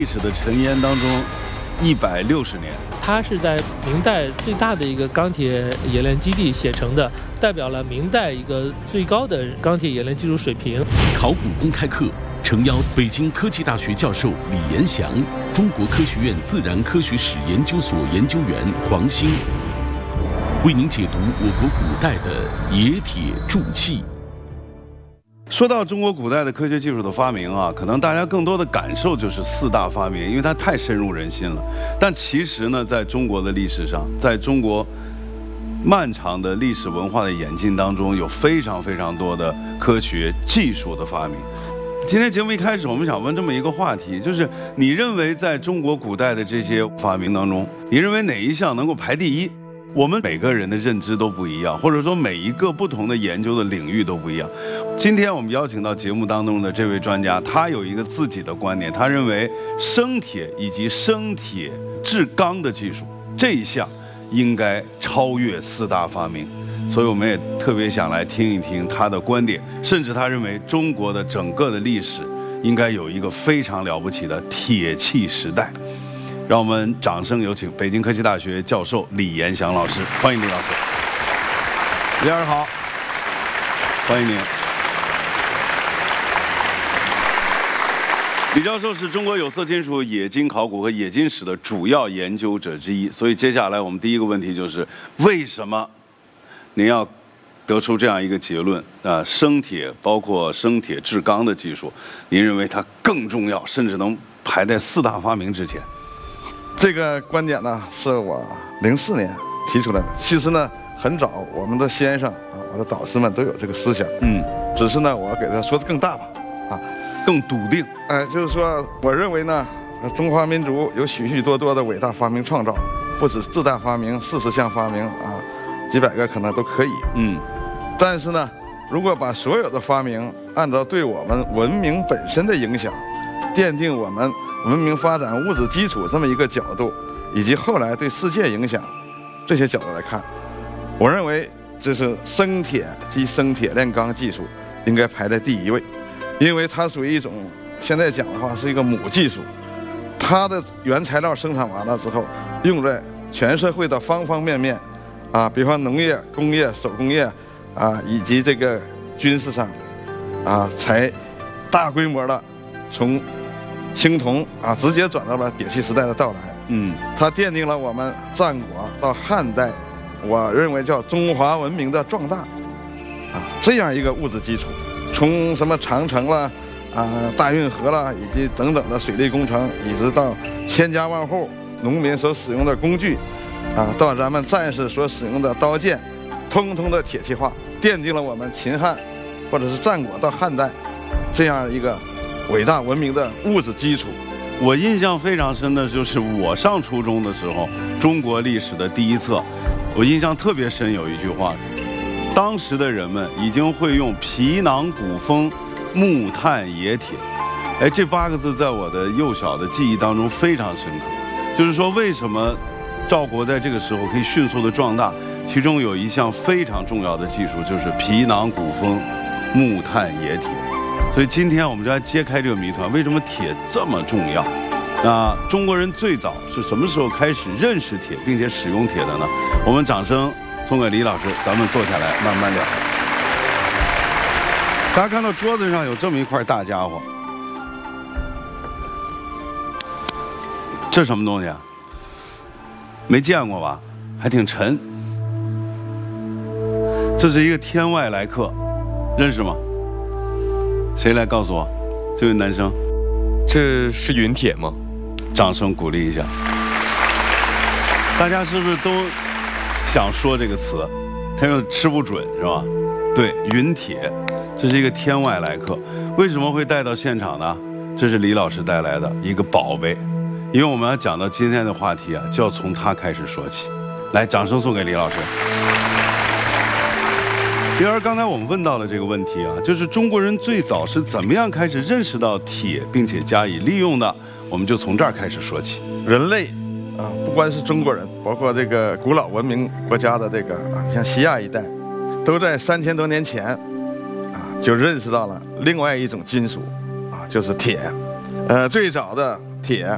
历史的尘烟当中160年。 它是在明代最大的一个钢铁冶炼基地写成的，代表了明代一个最高的钢铁冶炼技术水平。 考古公开课诚邀北京科技大学教授李延祥、中国科学院自然科学史研究所研究员黄兴，为您解读我国古代的冶铁铸器。 说到中国古代的科学技术的发明啊，可能大家更多的感受就是4大发明，因为它太深入人心了。但其实呢，在中国的历史上，在中国漫长的历史文化的演进当中，有非常多的科学技术的发明。今天节目一开始，我们想问这么一个话题，就是你认为在中国古代的这些发明当中，你认为哪一项能够排第一？我们每个人的认知都不一样，或者说每一个不同的研究的领域都不一样。今天我们邀请到节目当中的这位专家，他有一个自己的观点，他认为生铁以及生铁制钢的技术这一项应该超越4大发明，所以我们也特别想来听一听他的观点，甚至他认为中国的整个的历史应该有一个非常了不起的铁器时代。让我们掌声有请北京科技大学教授李延祥老师，欢迎李老师。李老师好，欢迎您。李教授是中国有色金属冶金考古和冶金史的主要研究者之一，所以接下来我们第一个问题就是，为什么您要得出这样一个结论生铁包括生铁制钢的技术，您认为它更重要，甚至能排在4大发明之前？ 这个观点呢，是我04年提出来的。其实呢，很早我们的先生我的导师们都有这个思想，只是呢，我给他说的更大吧， 更笃定。 就是说，我认为呢，中华民族有许多的伟大发明创造，不止4大发明、40项发明几百个可能都可以。但是呢，如果把所有的发明按照对我们文明本身的影响，奠定我们文明发展物质基础这么一个角度，以及后来对世界影响这些角度来看，我认为这是生铁及生铁炼钢技术应该排在第1位，因为它属于一种现在讲的话是一个母技术，它的原材料生产完了之后，用在全社会的方方面面比方农业、工业、手工业以及这个军事上才大规模的从青铜直接转到了铁器时代的到来。它奠定了我们战国到汉代，我认为叫中华文明的壮大这样一个物质基础。从什么长城了大运河了，以及等等的水利工程，一直到千家万户农民所使用的工具到咱们战士所使用的刀剑，通通的铁器化，奠定了我们秦汉或者是战国到汉代这样一个伟大文明的物质基础。 我印象非常深的就是我上初中的时候，中国历史的第1册，我印象特别深，有一句话，当时的人们已经会用皮囊鼓风、木炭冶铁。这8个字在我的幼小的记忆当中非常深刻。就是说，为什么赵国在这个时候可以迅速的壮大？其中有一项非常重要的技术，就是皮囊鼓风、木炭冶铁。所以今天我们就来揭开这个谜团，为什么铁这么重要？那中国人最早是什么时候开始认识铁并且使用铁的呢？我们掌声送给李老师，咱们坐下来慢慢聊。大家看到桌子上有这么一块大家伙，这什么东西啊？没见过吧？还挺沉。这是一个天外来客，认识吗？谁来告诉我？这位男生， 这是陨铁吗？ 掌声鼓励一下。大家是不是都想说这个词？他又吃不准是吧？对，陨铁，这是一个天外来客。为什么会带到现场呢？这是李老师带来的一个宝贝，因为我们要讲到今天的话题就要从他开始说起。来，掌声送给李老师。第二，刚才我们问到了这个问题就是中国人最早是怎么样开始认识到铁，并且加以利用的？我们就从这儿开始说起。 人类不光是中国人，包括这个古老文明国家的这个像西亚一带，都在3000多年前就认识到了另外一种金属就是铁。最早的铁